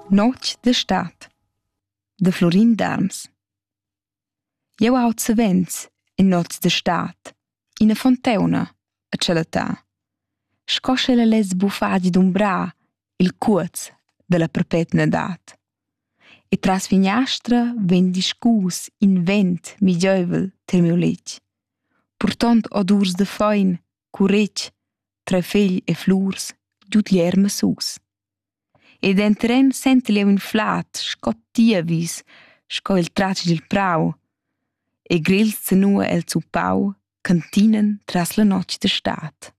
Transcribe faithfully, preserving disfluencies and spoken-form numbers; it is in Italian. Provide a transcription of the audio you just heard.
Notg da stat da Florin D'Arms. Jeu aut savens in notgs da stat ina fontauna a tscheletà. Scoscha ella les buffadi d'un bra il cuoz dalla perpetna dat. E tras finiastra ven discus in vent migiövel ter miu letg. Purtont odurs da fein, curetg, tra fegl e flurs, giud gl'erma sus. Ed enteren sentel jeu in flat, sco tievis, sco il tratg dil prau, e grels zanua el zuppau cantinan tras la notg da stat.